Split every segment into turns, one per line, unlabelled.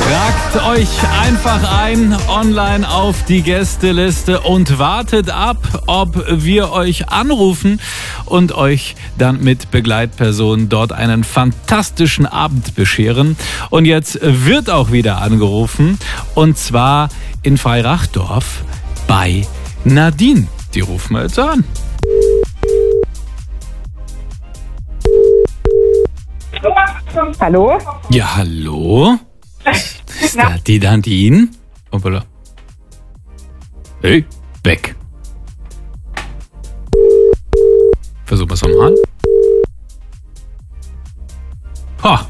Tragt euch einfach ein online auf die Gästeliste und wartet ab, ob wir euch anrufen und euch dann mit Begleitpersonen dort einen fantastischen Abend bescheren. Und jetzt wird auch wieder angerufen, und zwar in Freirachdorf bei Nadine. Die rufen wir jetzt an.
Hallo?
Ja, hallo? Ist da die Nadine? Hoppala. Hey, weg. Versuchen wir es nochmal. Ha.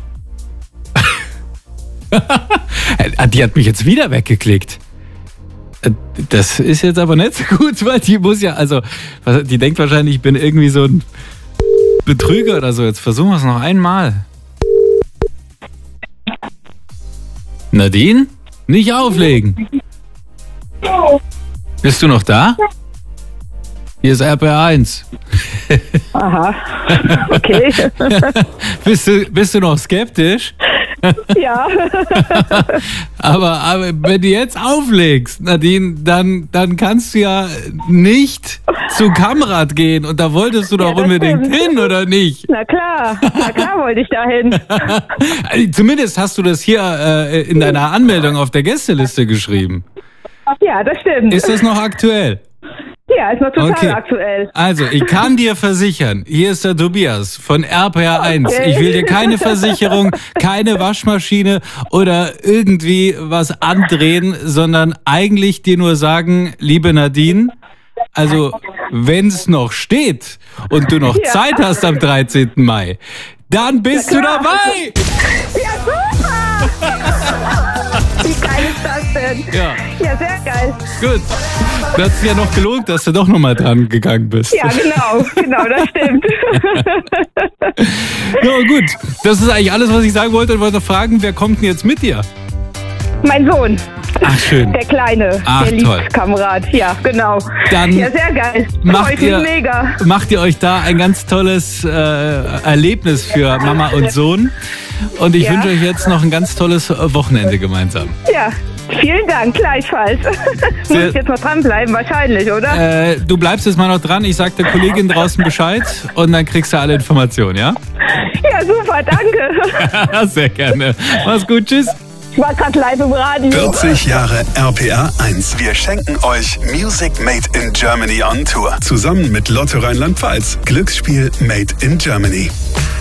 Die hat mich jetzt wieder weggeklickt. Das ist jetzt aber nicht so gut, weil die muss ja, also, die denkt wahrscheinlich, ich bin irgendwie so ein Betrüger oder so. Jetzt versuchen wir es noch einmal. Nadine? Nicht auflegen. Bist du noch da? Hier ist RPR1.
Aha, okay.
Bist du noch skeptisch?
Ja.
Aber wenn du jetzt auflegst, Nadine, dann kannst du ja nicht zu Kamrat gehen. Und da wolltest du doch unbedingt hin, oder nicht?
Na klar wollte ich da hin.
Zumindest hast du das hier in deiner Anmeldung auf der Gästeliste geschrieben.
Ja, das stimmt.
Ist das noch aktuell?
Ja, ist noch total aktuell.
Also, ich kann dir versichern, hier ist der Tobias von RPR1. Okay. Ich will dir keine Versicherung, keine Waschmaschine oder irgendwie was andrehen, sondern eigentlich dir nur sagen, liebe Nadine, also wenn es noch steht und du noch Zeit hast am 13. Mai, dann bist du dabei!
Ja, super! Wie geil ist das denn? Ja, sehr geil.
Gut. Du hast ja noch gelohnt, dass du doch nochmal dran gegangen bist.
Ja, genau, das stimmt.
Ja, gut. Das ist eigentlich alles, was ich sagen wollte. Ich wollte noch fragen, wer kommt denn jetzt mit dir?
Mein Sohn.
Ach, schön.
Der Kleine.
Ach,
der
toll.
Kamerad. Ja, genau.
Dann
ja, sehr geil. Mega.
Macht ihr euch da ein ganz tolles Erlebnis für Mama und Sohn. Und ich wünsche euch jetzt noch ein ganz tolles Wochenende gemeinsam.
Ja, vielen Dank, gleichfalls. Muss ich jetzt noch dranbleiben, wahrscheinlich, oder?
Du bleibst jetzt mal noch dran. Ich sag der Kollegin draußen Bescheid und dann kriegst du alle Informationen, ja?
Ja, super, danke.
Sehr gerne. Mach's gut, tschüss.
Ich war gerade live im Radio.
40 Jahre RPR1. Wir schenken euch Music Made in Germany on Tour. Zusammen mit Lotto Rheinland-Pfalz. Glücksspiel Made in Germany.